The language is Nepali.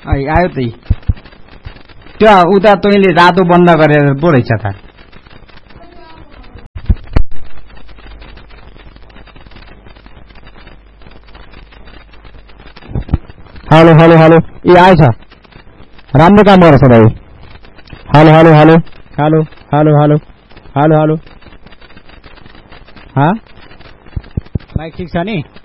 आयो त त्यो उता तैँले रातो बन्द गरेर पो रहेछ त हेलो हेलो हेलो ए आएछ राम्रो काम गरेछ भाइ hello hello hello hello hello hello hello hello mic ठीक छ नि